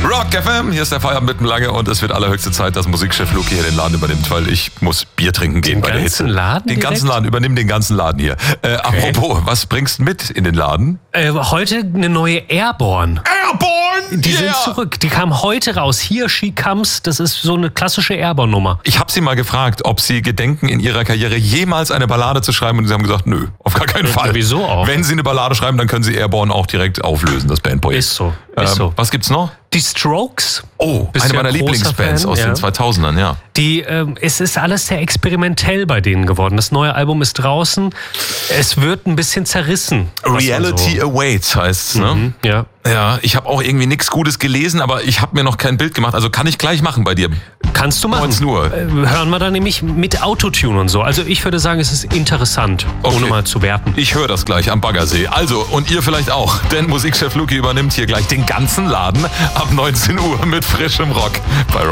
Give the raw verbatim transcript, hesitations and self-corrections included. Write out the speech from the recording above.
Rock F M, hier ist der Feierabend mit dem Lange und es wird allerhöchste Zeit, dass Musikchef Luki hier den Laden übernimmt, weil ich muss Bier trinken gehen den bei der Hitze. Den ganzen Laden? Den direkt? ganzen Laden, übernimm den ganzen Laden hier. Äh, Okay. Apropos, was bringst du mit in den Laden? Äh, heute eine neue Airborne. Airborne! Die Yeah! sind zurück. Die kam heute raus. Here She Comes. Das ist so eine klassische Airborne-Nummer. Ich habe sie mal gefragt, ob sie gedenken, in ihrer Karriere jemals eine Ballade zu schreiben und sie haben gesagt, nö, auf gar keinen Fall. Wieso auch? Wenn sie eine Ballade schreiben, dann können sie Airborne auch direkt auflösen, das Bandprojekt. Ist so. Ist Ähm, so. Was gibt's noch? Die Strokes. Oh, Bist eine du ja meiner großer Lieblingsbands Fan? aus Ja. den zweitausendern, ja. Die, ähm, es ist alles sehr experimentell bei denen geworden. Das neue Album ist draußen. Es wird ein bisschen zerrissen. was man Reality so- Awaits heißt's, ne? Mhm, ja. Ja, ich habe auch irgendwie nichts Gutes gelesen, aber ich habe mir noch kein Bild gemacht. Also kann ich gleich machen bei dir. Kannst du machen. neunzehn Uhr. Äh, hören wir dann nämlich mit Autotune und so. Also ich würde sagen, es ist interessant, Okay. ohne mal zu werten. Ich höre das gleich am Baggersee. Also, und ihr vielleicht auch, denn Musikchef Luki übernimmt hier gleich den ganzen Laden ab neunzehn Uhr mit frischem Rock bei Rock.